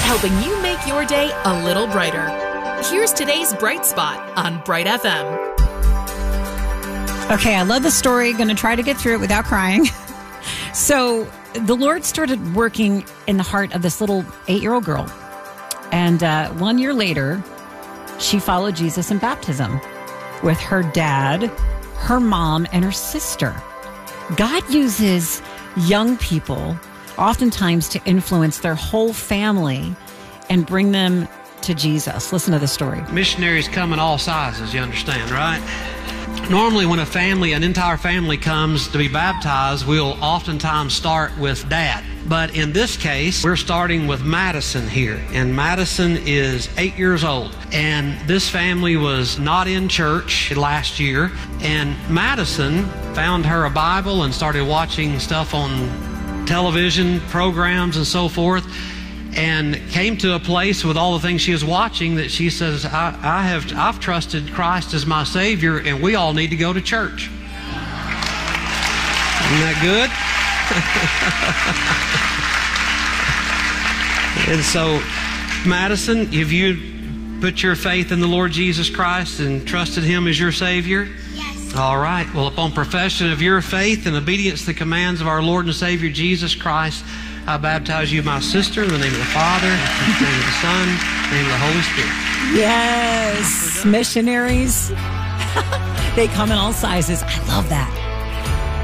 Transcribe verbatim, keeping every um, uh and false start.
helping you make your day a little brighter. Here's today's Bright Spot on Bright F M. Okay, I love the story. Going to try to get through it without crying. So the Lord started working in the heart of this little eight-year-old girl. And uh, one year later, she followed Jesus in baptism with her dad, her mom, and her sister. God uses young people oftentimes to influence their whole family and bring them to Jesus. Listen to the story. Missionaries come in all sizes, you understand, right? Normally when a family, an entire family comes to be baptized, we'll oftentimes start with dad. But in this case, we're starting with Madison here. And Madison is eight years old. And this family was not in church last year. And Madison found her a Bible and started watching stuff on television programs and so forth, and came to a place with all the things she was watching that she says, I, I have, I've trusted Christ as my Savior, and we all need to go to church. Isn't that good? And so, Madison, have you put your faith in the Lord Jesus Christ and trusted Him as your Savior? Yes. All right. Well, upon profession of your faith and obedience to the commands of our Lord and Savior Jesus Christ, I baptize you, my sister, in the name of the Father, in the name of the Son, in the name of the Holy Spirit. Yes, missionaries. They come in all sizes. I love that.